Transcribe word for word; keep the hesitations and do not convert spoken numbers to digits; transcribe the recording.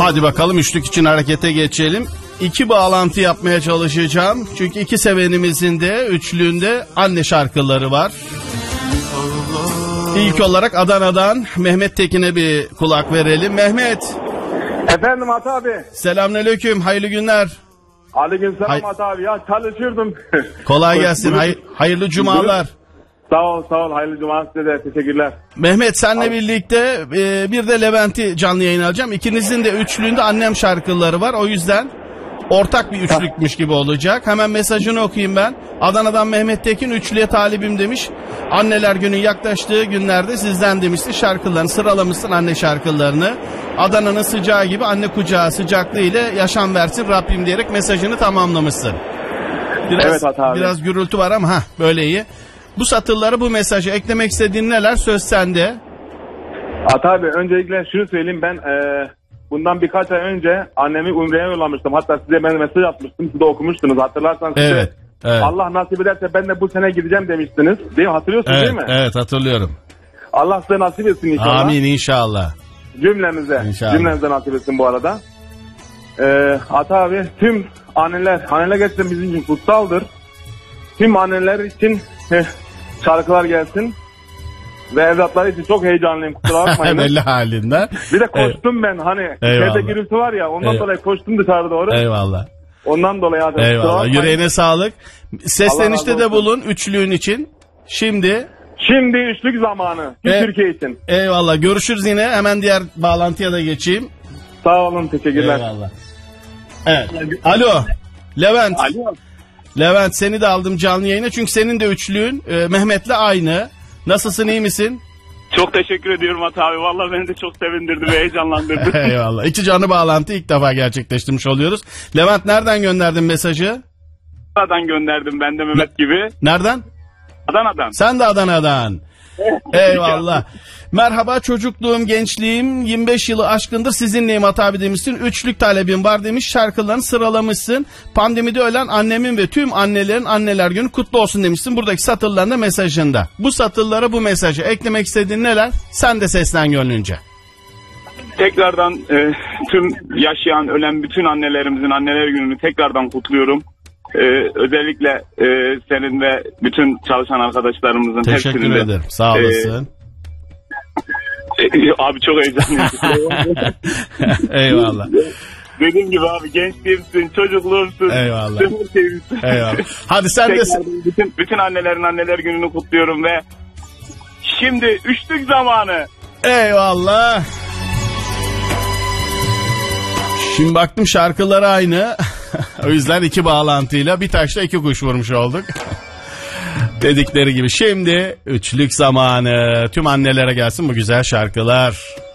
Hadi bakalım üçlük için harekete geçelim. İki bağlantı yapmaya çalışacağım. Çünkü iki sevenimizin de üçlüğünde anne şarkıları var. İlk olarak Adana'dan Mehmet Tekin'e bir kulak verelim. Mehmet. Efendim Ata abi. Selamünaleyküm, hayırlı günler. Aleykümselam Hay- Ata abi. Ya çalışıyordum. Kolay gelsin, hay- hayırlı cumalar. Sağ ol sağ ol. Hayırlı cuma size de teşekkürler. Mehmet senle birlikte e, bir de Levent'i canlı yayın alacağım. İkinizin de üçlüğünde annem şarkıları var. O yüzden ortak bir üçlükmüş gibi olacak. Hemen mesajını okuyayım ben. Adana'dan Mehmet Tekin üçlüye talibim demiş. Anneler günü yaklaştığı günlerde sizden demişti. Şarkılarını sıralamışsın, anne şarkılarını. Adana'nın sıcağı gibi anne kucağı sıcaklığı ile yaşam versin Rabbim diyerek mesajını tamamlamışsın. Biraz, evet Ata abi. Biraz gürültü var ama ha böyle iyi. Bu satırları, bu mesajı eklemek istediğin neler? Söz sende. Ata abi öncelikle şunu söyleyeyim. Ben e, bundan birkaç ay önce annemi Umre'ye yollamıştım. Hatta size ben mesaj atmıştım. Siz de okumuştunuz. Hatırlarsanız size, Evet, evet. Allah nasip ederse ben de bu sene gideceğim demiştiniz. Değil mi? Hatırlıyorsunuz Evet, değil mi? evet hatırlıyorum. Allah size nasip etsin inşallah. Amin inşallah. Cümlemize. İnşallah. Cümlemize nasip etsin bu arada. Ee, Ata abi tüm anneler, anneler gerçekten bizim için kutsaldır. Tüm anneler için heh, şarkılar gelsin. Ve evlatları için çok heyecanlıyım, kusura bakmayın. Belli halinden. Bir de koştum ben hani. İçeride gürültü var ya, ondan Eyvallah. dolayı koştum dışarı doğru. Eyvallah. Ondan dolayı hadi. Eyvallah. Yüreğine sağlık. Seslenişte de bulun üçlüğün için. Şimdi. Şimdi üçlük zamanı. Tüm E- Türkiye için. Eyvallah. Görüşürüz yine. Hemen diğer bağlantıya da geçeyim. Sağ olun, teşekkürler. Eyvallah. Evet. Alo. Levent. Alo. Levent seni de aldım canlı yayına. Çünkü senin de üçlüğün e, Mehmet'le aynı. Nasılsın, iyi misin? Çok teşekkür ediyorum Ata abi. Vallahi beni de çok sevindirdi ve heyecanlandırdı. Eyvallah. İki canlı bağlantı ilk defa gerçekleştirmiş oluyoruz. Levent nereden gönderdin mesajı? Adana'dan gönderdim ben de Mehmet gibi. Nereden? Adana'dan. Sen de Adana'dan. Eyvallah. Merhaba, çocukluğum, gençliğim yirmi beş yılı aşkındır sizinleyim Ata abi demişsin. Üçlük talebim var demiş, şarkılarını sıralamışsın. Pandemide ölen annemin ve tüm annelerin anneler günü kutlu olsun demişsin. Buradaki satırlarında, mesajında. Bu satırlara, bu mesajı eklemek istediğin neler? Sen de seslen gönlünce. Tekrardan e, tüm yaşayan, ölen bütün annelerimizin anneler gününü tekrardan kutluyorum. Ee, özellikle e, senin ve bütün çalışan arkadaşlarımızın Teşekkür hepsinin de, ederim. Sağ olasın. E, e, abi çok heyecanlıyım. Eyvallah. Dediğim gibi abi gençliğimsin, çocukluğumsun. Eyvallah. Tüm şeyimsin. Eyvallah. Hadi sen de... Tekrardan bütün, bütün annelerin anneler gününü kutluyorum ve şimdi üçlük zamanı. Eyvallah. Şimdi baktım şarkıları aynı. O yüzden iki bağlantıyla bir taşla iki kuş vurmuş olduk. Dedikleri gibi şimdi üçlük zamanı. Tüm annelere gelsin bu güzel şarkılar.